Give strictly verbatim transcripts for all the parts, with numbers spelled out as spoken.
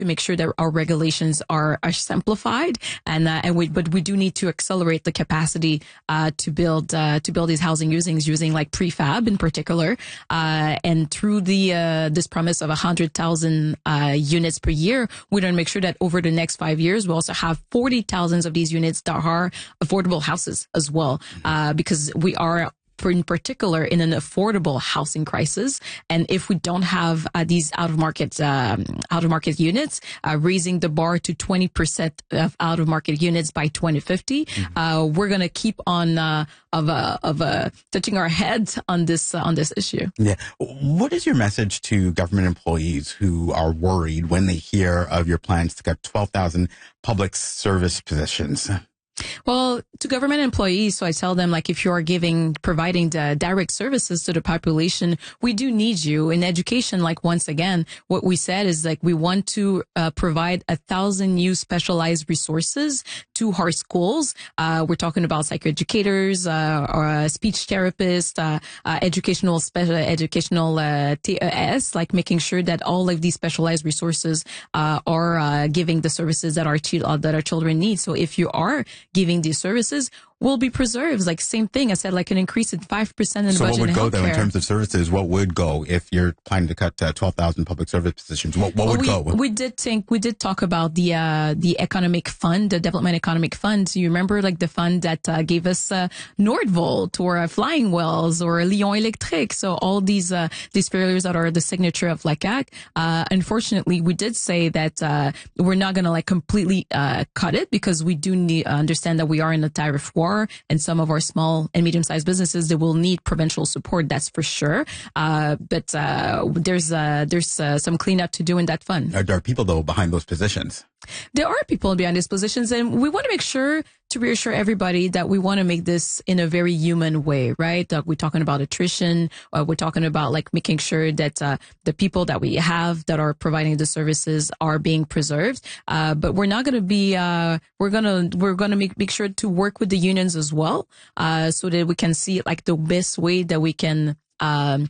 to make sure that our regulations are, are simplified, and uh, and we but we do need to accelerate the capacity uh, to build uh, to build these housing usings using like prefab in particular, uh, and through the uh, this promise of a hundred thousand uh, units per year, we're going to make sure that over the next five years we also have forty thousand of these units that are affordable houses as well, uh, because we are in particular in an affordable housing crisis. And if we don't have uh, these out of market, um, out of market units, uh, raising the bar to twenty percent of out of market units by twenty fifty, mm-hmm. uh, we're going to keep on, uh, of, uh, of, uh, touching our heads on this, uh, on this issue. Yeah. What is your message to government employees who are worried when they hear of your plans to cut twelve thousand public service positions? Well, to government employees, so I tell them, like, if you are giving, providing the direct services to the population, we do need you. In education, like, once again, what we said is, like, we want to uh, provide a thousand new specialized resources to our schools. Uh, we're talking about psychoeducators, uh, or uh, speech therapists, uh, uh, educational, special, educational, uh, T S, like making sure that all of these specialized resources, uh, are, uh, giving the services that our, ch- uh, that our children need. So if you are giving these services, will be preserved. Like, same thing. I said, like, an increase at five percent in the so budget. So what would in go, though, in healthcare. terms of services? What would go if you're planning to cut uh, twelve thousand public service positions? What, what well, would we, go? We did think, we did talk about the, uh, the economic fund, the development economic fund. You remember, like, the fund that, uh, gave us, uh, Nordvolt or uh, Flying Wells or Lyon Electric. So all these, uh, these failures that are the signature of L E C A C. Uh, unfortunately, we did say that, uh, we're not going to, like, completely, uh, cut it, because we do need, uh, understand that we are in a tariff war, and some of our small and medium-sized businesses, they will need provincial support. That's for sure. Uh, but, uh, there's, uh, there's, uh, some cleanup to do in that fund. Are there people, though, behind those positions? There are people behind these positions, and we want to make sure to reassure everybody that we want to make this in a very human way, right? Uh, we're talking about attrition. Uh, we're talking about, like, making sure that, uh, the people that we have that are providing the services are being preserved. Uh, but we're not going to be, uh, we're going to, we're going to make, make sure to work with the unions as well, uh, so that we can see, like, the best way that we can, um,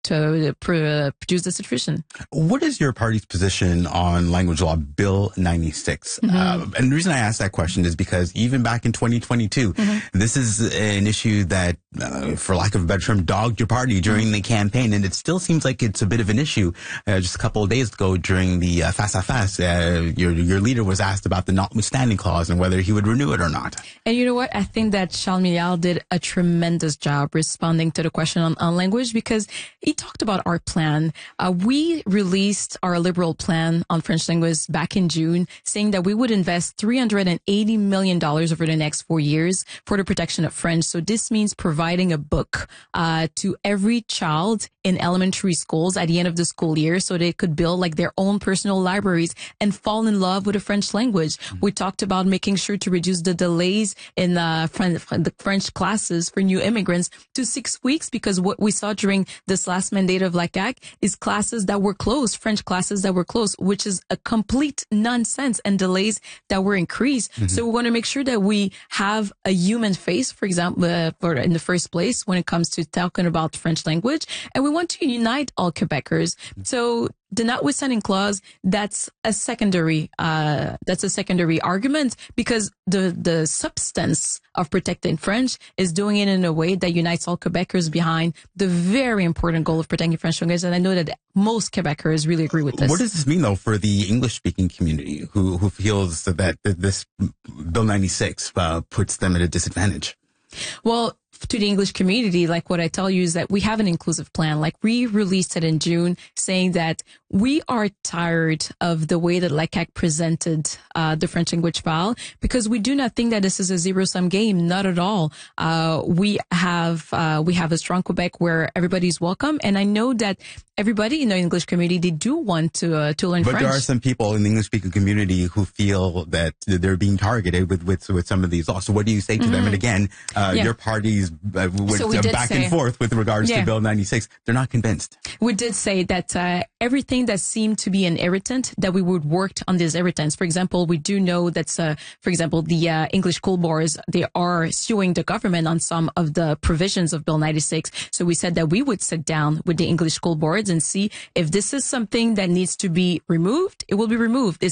to pr- produce this attrition. What is your party's position on language law, Bill ninety-six? Mm-hmm. Uh, and the reason I ask that question is because even back in twenty twenty-two, mm-hmm. this is an issue that, uh, for lack of a better term, dogged your party during mm-hmm. the campaign. And it still seems like it's a bit of an issue. Uh, just a couple of days ago during the uh, Face à Face, uh, your, your leader was asked about the notwithstanding clause and whether he would renew it or not. And you know what? I think that Charles Milliard did a tremendous job responding to the question on, on language, because he talked about our plan. Uh, we released our liberal plan on French language back in June, saying that we would invest three hundred eighty million dollars over the next four years for the protection of French. So this means providing a book uh, to every child in elementary schools at the end of the school year, so they could build, like, their own personal libraries and fall in love with the French language. Mm-hmm. We talked about making sure to reduce the delays in uh, the French classes for new immigrants to six weeks, because what we saw during this last mandate of L E C A C is classes that were closed, French classes that were closed, which is a complete nonsense, and delays that were increased. Mm-hmm. So we want to make sure that we have a human face, for example, uh, for in the first place when it comes to talking about French language, and we want to unite all Quebecers. So the notwithstanding clause, that's a secondary, uh, that's a secondary argument, because the, the substance of protecting French is doing it in a way that unites all Quebecers behind the very important goal of protecting French language. And I know that most Quebecers really agree with this. What does this mean, though, for the English-speaking community who, who feels that this Bill ninety-six uh, puts them at a disadvantage? Well, to the English community, like, what I tell you is that we have an inclusive plan. Like, we released it in June, saying that we are tired of the way that L E C A C presented uh, the French language file, because we do not think that this is a zero-sum game. Not at all. Uh, we have uh, we have a strong Quebec where everybody's welcome, and I know that everybody in the English community, they do want to uh, to learn but French. But there are some people in the English-speaking community who feel that they're being targeted with with, with some of these laws. So what do you say to mm-hmm. them? And again, uh, yeah. your party's uh, with, so uh, back say, and forth with regards yeah. to Bill ninety-six. They're not convinced. We did say that uh, everything that seemed to be an irritant, that we would work on these irritants. For example, we do know that, uh, for example, the uh, English school boards, they are suing the government on some of the provisions of Bill ninety-six. So we said that we would sit down with the English school boards and see if this is something that needs to be removed, it will be removed. If